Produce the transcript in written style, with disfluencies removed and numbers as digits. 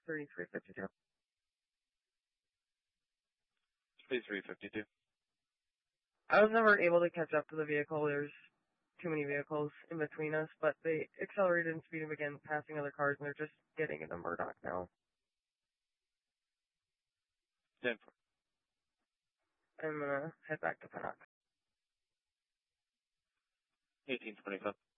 3352. 3352. I was never able to catch up to the vehicle. There's too many vehicles in between us, but they accelerated and speeded again, passing other cars, and they're just getting into Murdoch now. 10-4. I'm gonna head back to Pennock. 1825.